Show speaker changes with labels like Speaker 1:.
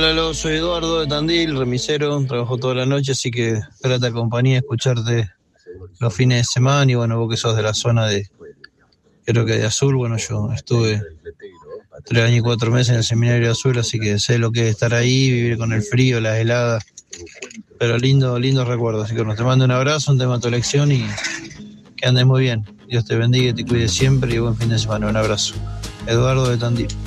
Speaker 1: Hola, soy Eduardo de Tandil, remisero, trabajo toda la noche, así que grata compañía escucharte los fines de semana y bueno, vos que sos de la zona de, creo que de Azul, bueno, yo estuve 3 años y 4 meses en el seminario de Azul, así que sé lo que es estar ahí, vivir con el frío, las heladas, pero lindo recuerdo, así que bueno, te mando un abrazo, un tema de tu elección y que andes muy bien. Dios te bendiga y te cuide siempre y buen fin de semana, un abrazo. Eduardo de Tandil.